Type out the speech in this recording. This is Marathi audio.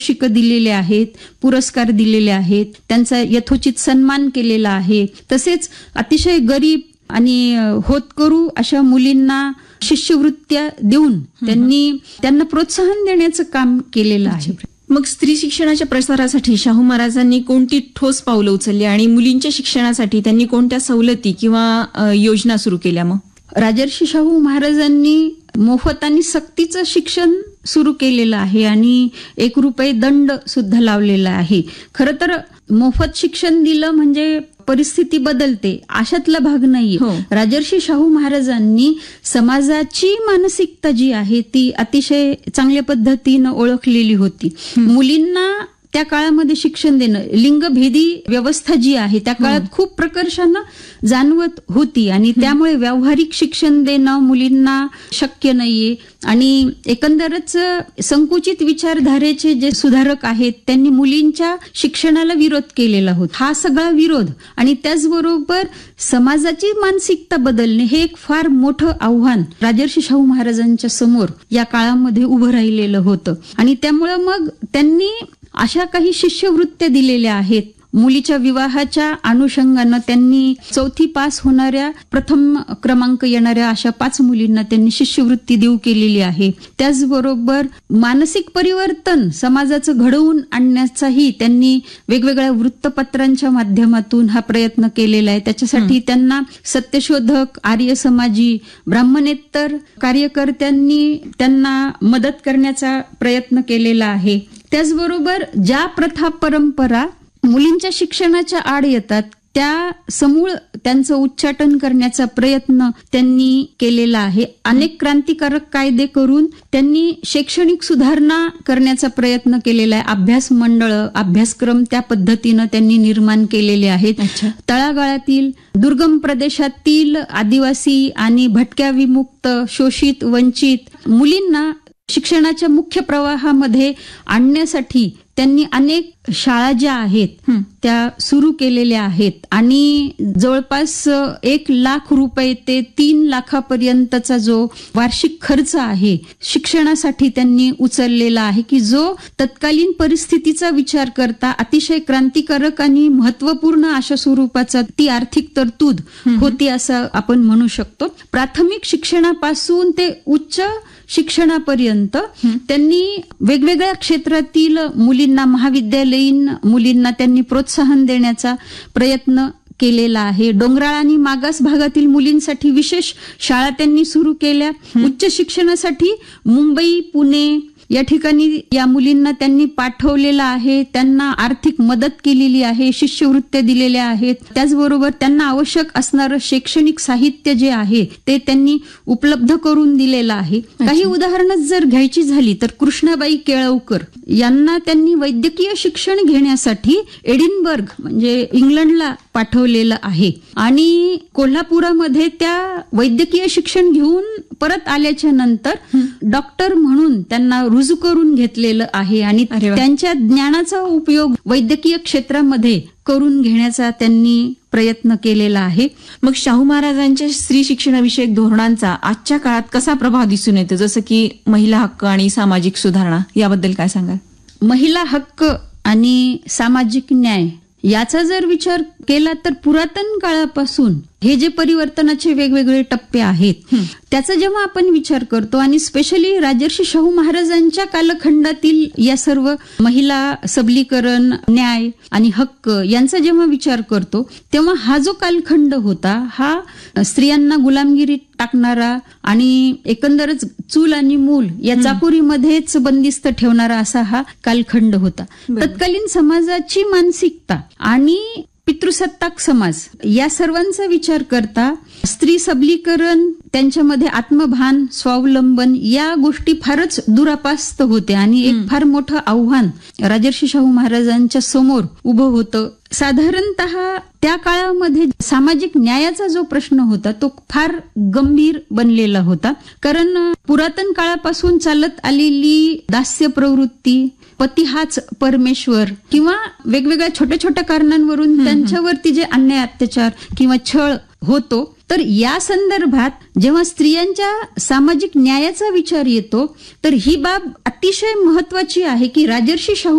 पारितोषिक दिलेले आहेत, पुरस्कार दिलेले आहेत, त्यांचा यथोचित सन्मान केलेला आहे. तसेच अतिशय गरीब आणि होतकरू अशा मुलींना शिष्यवृत्त्या देऊन त्यांना प्रोत्साहन देण्याचं काम केलेलं आहे. मग स्त्री शिक्षणाच्या प्रसारासाठी शाहू महाराजांनी कोणती ठोस पावलं उचलली आणि मुलींच्या शिक्षणासाठी त्यांनी कोणत्या सवलती किंवा योजना सुरू केल्या? मग राजर्षी शाहू महाराजांनी मोफत आणि सक्तीचं शिक्षण सुरू केलेलं आहे आणि 1 रुपये दंड सुद्धा लावलेला आहे. खरं तर मोफत शिक्षण दिलं म्हणजे परिस्थिती बदलते अशातला भाग नाहीये. राजर्षी शाहू महाराजांनी समाजाची मानसिकता जी आहे ती अतिशय चांगल्या पद्धतीनं ओळखलेली होती. मुलींना त्या काळामध्ये शिक्षण देणं, लिंगभेदी व्यवस्था जी आहे त्या काळात खूप प्रकर्षानं जाणवत होती आणि त्यामुळे व्यावहारिक शिक्षण देणं मुलींना शक्य नाहीये. आणि एकंदरच संकुचित विचारधारेचे जे सुधारक आहेत त्यांनी मुलींच्या शिक्षणाला विरोध केलेला होता. हा सगळा विरोध आणि त्याचबरोबर समाजाची मानसिकता बदलणे हे एक फार मोठं आव्हान राजर्षी शाहू महाराजांच्या समोर या काळामध्ये उभं राहिलेलं होतं. आणि त्यामुळं मग त्यांनी अशा काही शिष्यवृत्त्या दिलेल्या आहेत. मुलीच्या विवाहाच्या अनुषंगानं त्यांनी 4थी पास होणाऱ्या, प्रथम क्रमांक येणाऱ्या अशा 5 मुलींना त्यांनी शिष्यवृत्ती देऊ केलेली आहे. त्याचबरोबर मानसिक परिवर्तन समाजाचं घडवून आणण्याचाही त्यांनी वेगवेगळ्या वृत्तपत्रांच्या माध्यमातून हा प्रयत्न केलेला आहे. त्याच्यासाठी त्यांना सत्यशोधक, आर्य समाजी, ब्राह्मणेतर कार्यकर्त्यांनी त्यांना मदत करण्याचा प्रयत्न केलेला आहे. त्याचबरोबर ज्या प्रथा परंपरा मुलींच्या शिक्षणाच्या आड येतात त्या समूळ त्यांचं उच्चाटन करण्याचा प्रयत्न त्यांनी केलेला आहे. अनेक क्रांतिकारक कायदे करून त्यांनी शैक्षणिक सुधारणा करण्याचा प्रयत्न केलेला आहे. अभ्यास मंडळ, अभ्यासक्रम त्या पद्धतीनं त्यांनी निर्माण केलेले आहेत. तळागाळातील, दुर्गम प्रदेशातील आदिवासी आणि भटक्या विमुक्त, शोषित, वंचित मुलींना शिक्षणाच्या मुख्य प्रवाहामध्ये आणण्यासाठी त्यांनी अनेक शाळा ज्या आहेत त्या सुरू केलेल्या आहेत आणि जवळपास 1 लाख रुपये ते 3 लाखापर्यंतचा जो वार्षिक खर्च आहे शिक्षणासाठी त्यांनी उचललेला आहे, की जो तत्कालीन परिस्थितीचा विचार करता अतिशय क्रांतिकारक आणि महत्वपूर्ण अशा स्वरूपाचा ती आर्थिक तरतूद होती असं आपण म्हणू शकतो. प्राथमिक शिक्षणापासून ते उच्च शिक्षणापर्यंत त्यांनी वेगवेगळ्या क्षेत्रातील मुलींना, महाविद्यालयीन मुलींना त्यांनी प्रोत्साहन देण्याचा प्रयत्न केलेला आहे. डोंगराळ आणि मागास भागातील मुलींसाठी विशेष शाळा त्यांनी सुरू केल्या. उच्च शिक्षणासाठी मुंबई, पुणे या ठिकाणी या मुलींना त्यांनी पाठवलेलं आहे. त्यांना आर्थिक मदत केलेली आहे, शिष्यवृत्त्या दिलेल्या आहेत. त्याचबरोबर त्यांना आवश्यक असणारं शैक्षणिक साहित्य जे आहे ते त्यांनी उपलब्ध करून दिलेलं आहे. काही उदाहरणं जर घ्यायची झाली तर कृष्णाबाई केळवकर यांना त्यांनी वैद्यकीय शिक्षण घेण्यासाठी एडिनबर्ग म्हणजे इंग्लंडला पाठवलेलं आहे आणि कोल्हापुरामध्ये त्या वैद्यकीय शिक्षण घेऊन परत आल्याच्या नंतर डॉक्टर म्हणून त्यांना रुजू करून घेतलेलं आहे आणि त्यांच्या ज्ञानाचा उपयोग वैद्यकीय क्षेत्रामध्ये करून घेण्याचा त्यांनी प्रयत्न केलेला आहे. मग शाहू महाराजांच्या स्त्री शिक्षणाविषयक धोरणांचा आजच्या काळात कसा प्रभाव दिसून येतो, जसं की महिला हक्क आणि सामाजिक सुधारणा, याबद्दल काय सांगाल? महिला हक्क आणि सामाजिक न्याय याचा जर विचार केला तर पुरातन काळापासून हे जे परिवर्तनाचे वेगवेगळे टप्पे आहेत त्याचा जेव्हा आपण विचार करतो आणि स्पेशली राजर्षी शाहू महाराजांच्या कालखंडातील या सर्व महिला सबलीकरण, न्याय आणि हक्क यांचा जेव्हा विचार करतो तेव्हा हा जो कालखंड होता हा स्त्रियांना गुलामगिरीत टाकणारा आणि एकंदरच चूल आणि मूल या चाकोरीमध्येच बंदिस्त ठेवणारा असा हा कालखंड होता. तत्कालीन समाजाची मानसिकता आणि पितृसत्ताक समाज या सर्वांचा विचार करता स्त्री सबलीकरण, त्यांच्यामध्ये आत्मभान, स्वावलंबन या गोष्टी फारच दुरापास्त होत्या आणि एक फार मोठं आव्हान राजर्षी शाहू महाराजांच्या समोर उभं होतं. साधारणतः त्या काळामध्ये सामाजिक न्यायाचा जो प्रश्न होता तो फार गंभीर बनलेला होता. कारण पुरातन काळापासून चालत आलेली दास्य प्रवृत्ती, पती हाच परमेश्वर किंवा वेगवेगळ्या छोट्या छोट्या कारणांवरून त्यांच्यावरती जे अन्याय, अत्याचार किंवा छळ होतो तर या संदर्भात जेव्हा स्त्रियांच्या सामाजिक न्यायाचा विचार येतो तर ही बाब अतिशय महत्वाची आहे की राजर्षी शाहू